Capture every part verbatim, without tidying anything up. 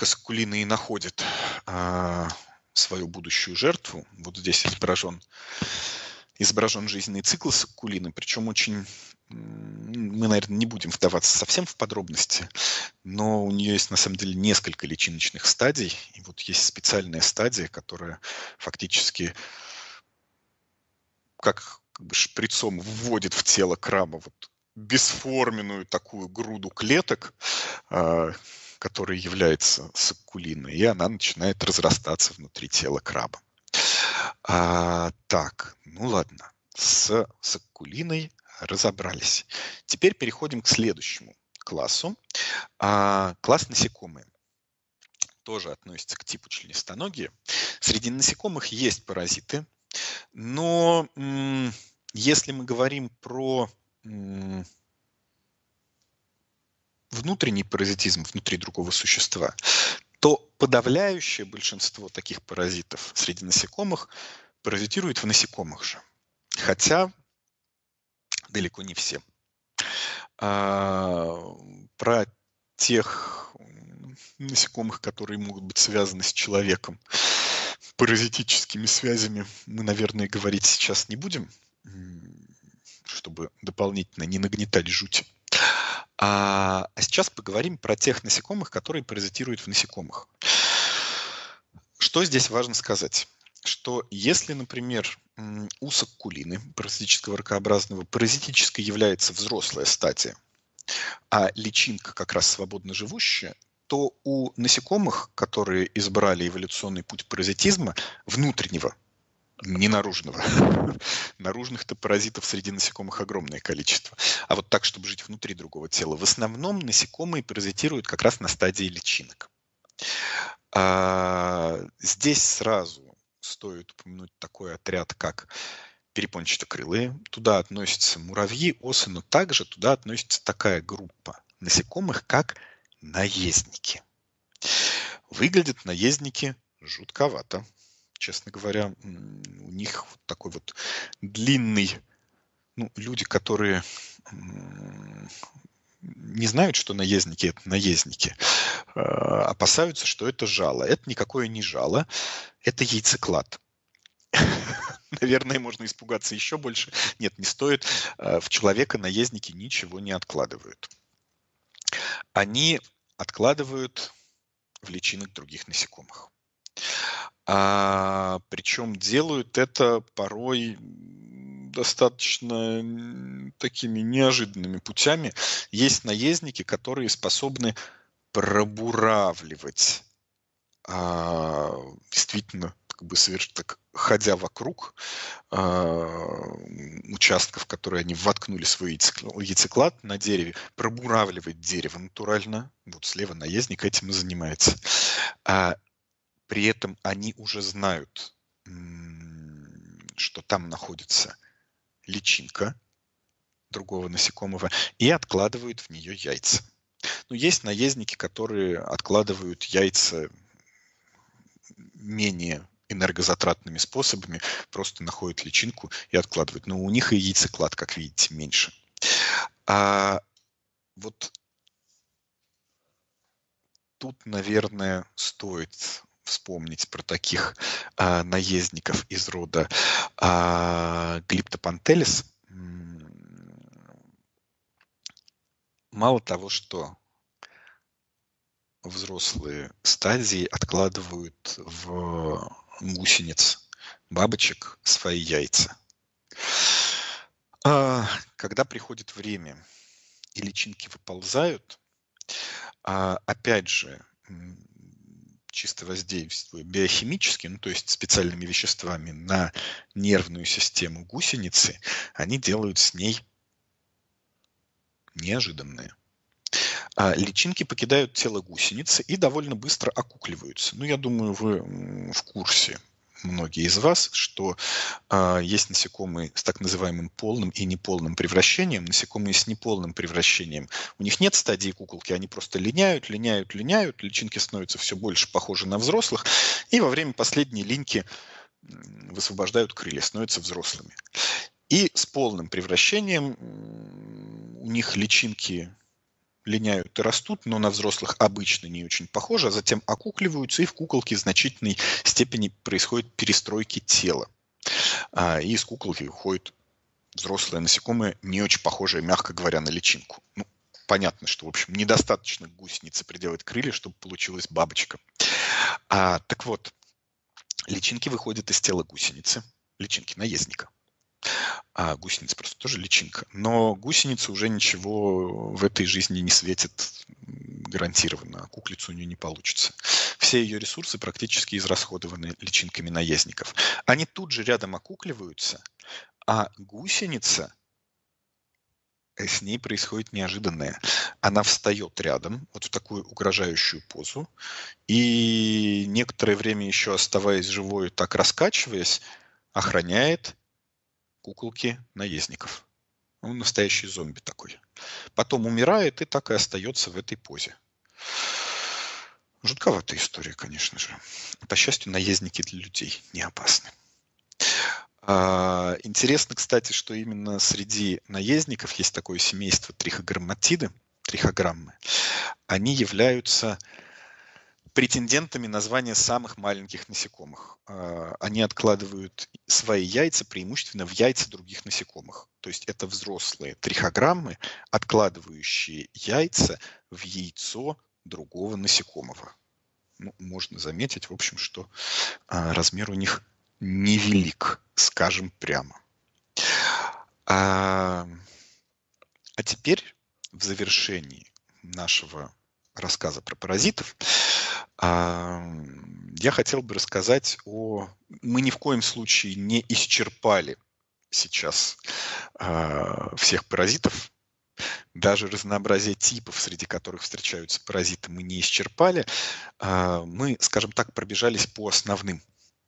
Аскулины и находят а, свою будущую жертву. Вот здесь изображен, изображен жизненный цикл саккулины, причем очень, м, мы, наверное, не будем вдаваться совсем в подробности, но у нее есть на самом деле несколько личиночных стадий. И вот есть специальная стадия, которая фактически как, как бы шприцом вводит в тело краба вот бесформенную такую груду клеток, а, которая является саккулиной, и она начинает разрастаться внутри тела краба. А, так, ну ладно, с саккулиной разобрались. Теперь переходим к следующему классу. А, класс насекомые тоже относится к типу членистоногие. Среди насекомых есть паразиты, но м, если мы говорим про м, внутренний паразитизм внутри другого существа, то подавляющее большинство таких паразитов среди насекомых паразитирует в насекомых же. Хотя далеко не все. А, про тех м, насекомых, которые могут быть связаны с человеком, паразитическими связями, мы, наверное, говорить сейчас не будем, м, чтобы дополнительно не нагнетать жуть. А, а сейчас поговорим про тех насекомых, которые паразитируют в насекомых. Что здесь важно сказать? Что если, например, м, у саккулины, паразитического ракообразного, паразитической является взрослая стадия, а личинка как раз свободно живущая, то у насекомых, которые избрали эволюционный путь паразитизма, внутреннего, не наружного. Наружных-то паразитов среди насекомых огромное количество. А вот так, чтобы жить внутри другого тела, в основном насекомые паразитируют как раз на стадии личинок. А, здесь сразу стоит упомянуть такой отряд, как перепончатокрылые. Туда относятся муравьи, осы, но также туда относится такая группа насекомых, как наездники. Выглядят наездники жутковато. Честно говоря, м, у них вот такой вот длинный, ну, люди, которые м, не знают, что наездники – это наездники, а, опасаются, что это жало. Это никакое не жало, это яйцеклад. Наверное, можно испугаться еще больше. Нет, не стоит. А, В человека наездники ничего не откладывают. Они откладывают в личинок других насекомых. А, причем делают это порой м, достаточно м, такими неожиданными путями. Есть наездники, которые способны пробуравливать а, действительно, как бы соверш... так, ходя вокруг а, участков, в которые они воткнули свой яйцеклад, яйцеклад на дереве, пробуравливать дерево натурально. Вот слева наездник этим и занимается. А при этом они уже знают, м, что там находится личинка другого насекомого, и откладывают в нее яйца. Ну, есть наездники, которые откладывают яйца менее энергозатратными способами, просто находят личинку и откладывают. Но у них и яйцеклад, как видите, меньше. А вот тут, наверное, стоит вспомнить про таких а, наездников из рода а, Глиптопантелис. М, Мало того, что взрослые стадии откладывают в гусениц бабочек свои яйца. А, когда приходит время и личинки выползают, а, опять же, м, чисто воздействуя биохимически, ну то есть специальными веществами на нервную систему гусеницы, они делают с ней неожиданное. А личинки покидают тело гусеницы и довольно быстро окукливаются. Ну, я думаю, вы м, в курсе, многие из вас, что а, есть насекомые с так называемым полным и неполным превращением. Насекомые с неполным превращением, у них нет стадии куколки, они просто линяют, линяют, линяют, личинки становятся все больше похожи на взрослых, и во время последней линьки м, высвобождают крылья, становятся взрослыми. И с полным превращением м, у них личинки линяют и растут, но на взрослых обычно не очень похожи, а затем окукливаются, и в куколке в значительной степени происходит перестройки тела. А, и из куколки уходит взрослое насекомое, не очень похожее, мягко говоря, на личинку. Ну, понятно, что, в общем, недостаточно гусеницы приделать крылья, чтобы получилась бабочка. А, так вот, личинки выходят из тела гусеницы, личинки наездника. А гусеница просто тоже личинка. Но гусеница уже ничего в этой жизни не светит гарантированно, а куклицу у нее не получится. Все ее ресурсы практически израсходованы личинками наездников. Они тут же рядом окукливаются, а гусеница, с ней происходит неожиданное. Она встает рядом, вот в такую угрожающую позу, и некоторое время еще оставаясь живой, так раскачиваясь, охраняет куколки наездников. Он настоящий зомби такой. Потом умирает и так и остается в этой позе. Жутковатая история, конечно же. По счастью, наездники для людей не опасны. А, интересно, кстати, что именно среди наездников есть такое семейство трихограмматиды, трихограммы. Они являются претендентами на звание самых маленьких насекомых. А, они откладывают свои яйца преимущественно в яйца других насекомых. То есть это взрослые трихограммы, откладывающие яйца в яйцо другого насекомого. Ну, можно заметить, в общем, что а, размер у них невелик, скажем прямо. А, а теперь в завершении нашего рассказа про паразитов а, я хотел бы рассказать о... Мы ни в коем случае не исчерпали сейчас а, всех паразитов. Даже разнообразие типов, среди которых встречаются паразиты, мы не исчерпали. А, мы, скажем так, пробежались по основным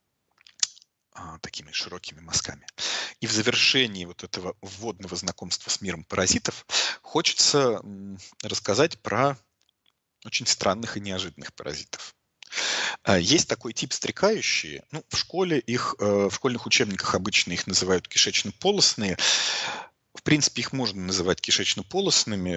а, такими широкими мазками. И в завершении вот этого вводного знакомства с миром паразитов хочется м, рассказать про очень странных и неожиданных паразитов. А, Есть такой тип стрекающие. Ну, в школе их, э, в школьных учебниках обычно их называют кишечно-полостные. В принципе, их можно называть кишечно-полостными,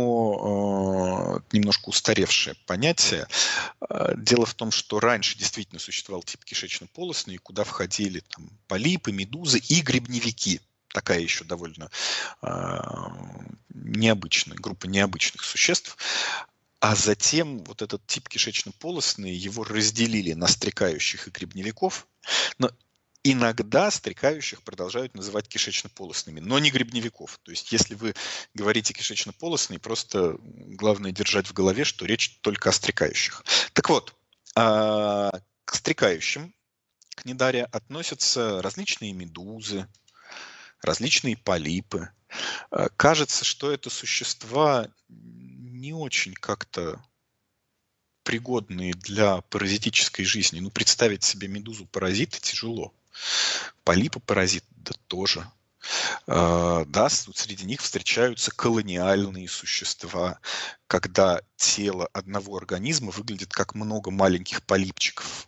но э, немножко устаревшее понятие. Э, Дело в том, что раньше действительно существовал тип кишечно-полостный, куда входили там, полипы, медузы и грибневики. Такая еще довольно э, необычная группа необычных существ. А затем вот этот тип кишечно-полостный, его разделили на стрекающих и грибневиков. Но иногда стрекающих продолжают называть кишечно-полостными, но не грибневиков. То есть если вы говорите кишечно-полостный, просто главное держать в голове, что речь только о стрекающих. Так вот, а, к стрекающим, к Книдаре, относятся различные медузы, различные полипы. А, Кажется, что это существа не очень как-то пригодные для паразитической жизни. Ну, представить себе медузу-паразита тяжело. Полипы-паразит, да тоже. А, Да, с- среди них встречаются колониальные существа, когда тело одного организма выглядит как много маленьких полипчиков,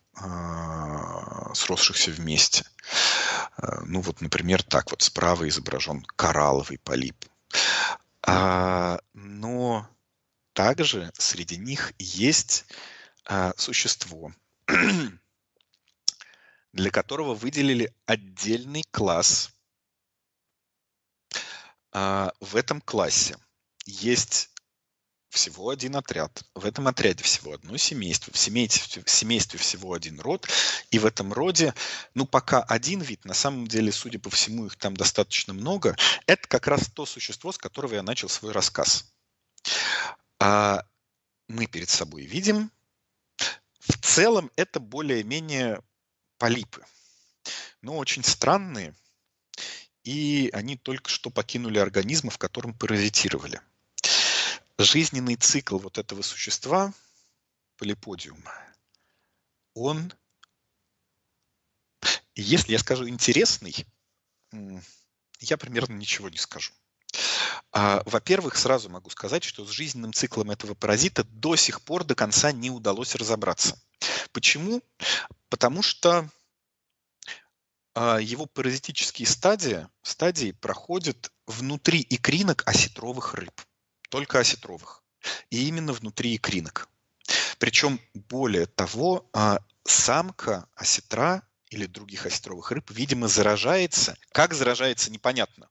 а, сросшихся вместе. А, Ну вот, например, так вот справа изображен коралловый полип. А, Но также среди них есть а, существо, для которого выделили отдельный класс. А, В этом классе есть всего один отряд. В этом отряде всего одно семейство. В семействе, в семействе всего один род. И в этом роде, ну, пока один вид, на самом деле, судя по всему, их там достаточно много. Это как раз то существо, с которого я начал свой рассказ. А мы перед собой видим, в целом, это более-менее полипы, но очень странные, и они только что покинули организм, в котором паразитировали. Жизненный цикл вот этого существа, полиподиума, он, если я скажу интересный, м, я примерно ничего не скажу. А, Во-первых, сразу могу сказать, что с жизненным циклом этого паразита до сих пор до конца не удалось разобраться. Почему? Потому что а, его паразитические стадии, стадии проходят внутри икринок осетровых рыб. Только осетровых. И именно внутри икринок. Причем, более того, а, самка осетра или других осетровых рыб, видимо, заражается. Как заражается, непонятно.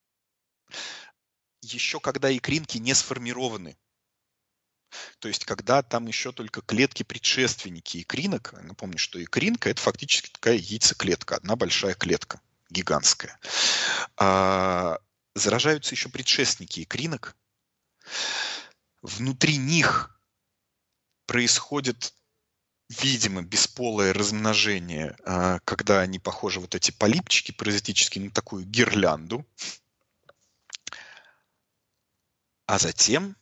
Еще когда икринки не сформированы. То есть, когда там еще только клетки-предшественники икринок. Напомню, что икринка – это фактически такая яйцеклетка, одна большая клетка, гигантская. А, заражаются еще предшественники икринок. Внутри них происходит, видимо, бесполое размножение, а, когда они похожи, вот эти полипчики паразитические, на такую гирлянду. А затем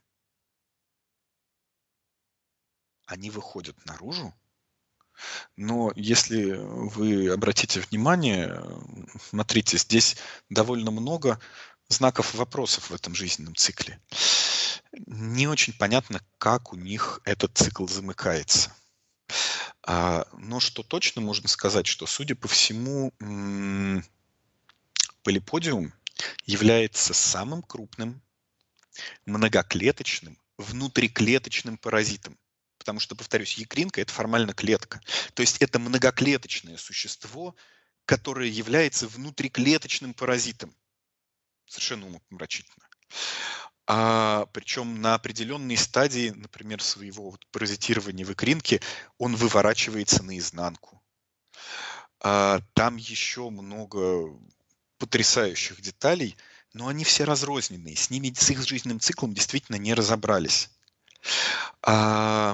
они выходят наружу. Но если вы обратите внимание, смотрите, здесь довольно много знаков вопросов в этом жизненном цикле. Не очень понятно, как у них этот цикл замыкается. А, но что точно можно сказать, что, судя по всему, м, полиподиум является самым крупным многоклеточным внутриклеточным паразитом. Потому что, повторюсь, икринка – это формально клетка. То есть это многоклеточное существо, которое является внутриклеточным паразитом. Совершенно умопомрачительно. А, причем на определенной стадии, например, своего вот паразитирования в икринке, он выворачивается наизнанку. А, там еще много потрясающих деталей, но они все разрозненные. С ними, с их жизненным циклом действительно не разобрались. А,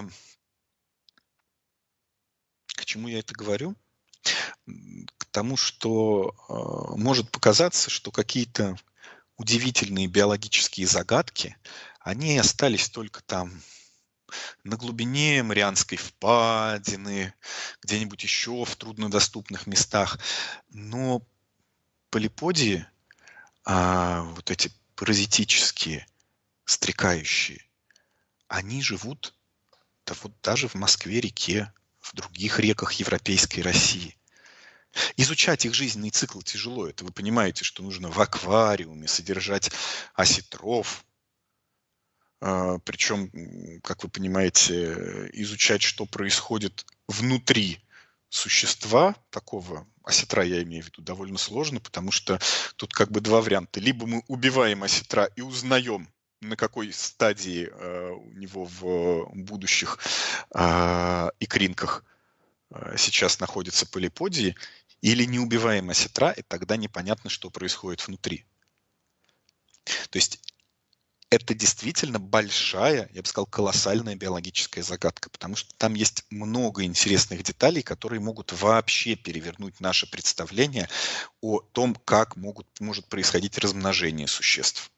к чему я это говорю? К тому, что э, может показаться, что какие-то удивительные биологические загадки, они остались только там на глубине Марианской впадины, где-нибудь еще в труднодоступных местах. Но полиподии, а, вот эти паразитические, стрекающие, они живут да вот даже в Москве-реке, в других реках Европейской России. Изучать их жизненный цикл тяжело. Это вы понимаете, что нужно в аквариуме содержать осетров. А, причем, как вы понимаете, изучать, что происходит внутри существа такого, осетра я имею в виду, довольно сложно, потому что тут как бы два варианта. Либо мы убиваем осетра и узнаем, на какой стадии э, у него в будущих э, икринках э, сейчас находятся полиподии, или не убиваем осетра, и тогда непонятно, что происходит внутри. То есть это действительно большая, я бы сказал, колоссальная биологическая загадка, потому что там есть много интересных деталей, которые могут вообще перевернуть наше представление о том, как могут, может происходить размножение существ.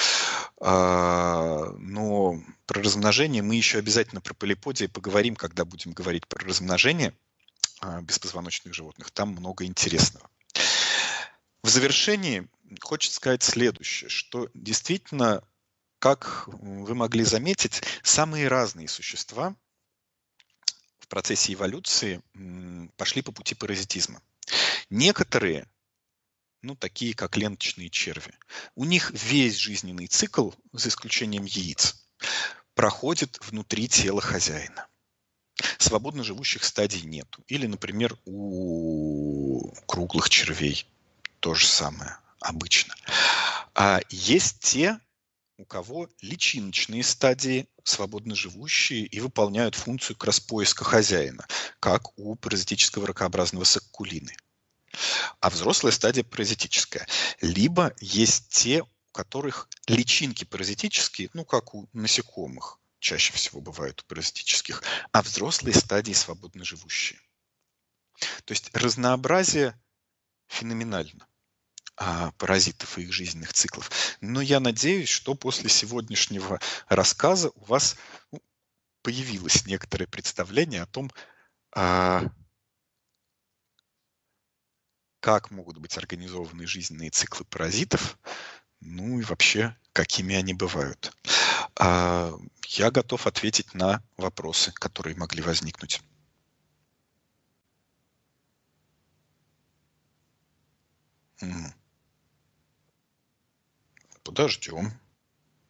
А, но про размножение мы еще обязательно про полиподии поговорим, когда будем говорить про размножение а, беспозвоночных животных. Там много интересного. В завершении хочется сказать следующее, что действительно, как вы могли заметить, самые разные существа в процессе эволюции пошли по пути паразитизма. Некоторые, ну, такие как ленточные черви, у них весь жизненный цикл, за исключением яиц, проходит внутри тела хозяина. Свободно живущих стадий нету. Или, например, у круглых червей то же самое обычно. А есть те, у кого личиночные стадии свободно живущие и выполняют функцию как раз поиска хозяина, как у паразитического ракообразного саккулины. А взрослая стадия паразитическая. Либо есть те, у которых личинки паразитические, ну как у насекомых, чаще всего бывают у паразитических, а взрослые стадии свободно живущие. То есть разнообразие феноменально а, паразитов и их жизненных циклов. Но я надеюсь, что после сегодняшнего рассказа у вас ну, появилось некоторое представление о том, а, как могут быть организованы жизненные циклы паразитов, ну и вообще, какими они бывают. А, я готов ответить на вопросы, которые могли возникнуть. М. Подождем.